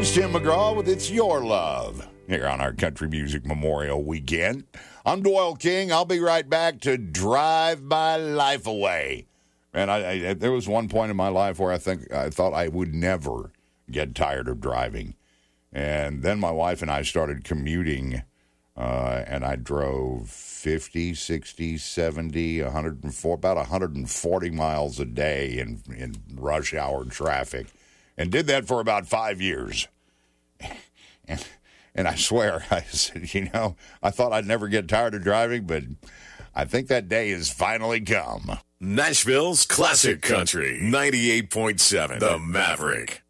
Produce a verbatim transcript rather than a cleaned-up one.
name's Tim McGraw with It's Your Love here on our Country Music Memorial Weekend. I'm Doyle King. I'll be right back to drive my life away. And I, I, there was one point in my life where I think I thought I would never get tired of driving. And then my wife and I started commuting, uh, and I drove fifty, sixty, seventy, one hundred four, about one hundred forty miles a day in, in rush hour traffic, and did that for about five years. And, and I swear, I said, you know, I thought I'd never get tired of driving, but I think that day has finally come. Nashville's Classic Country, ninety-eight point seven, The Maverick.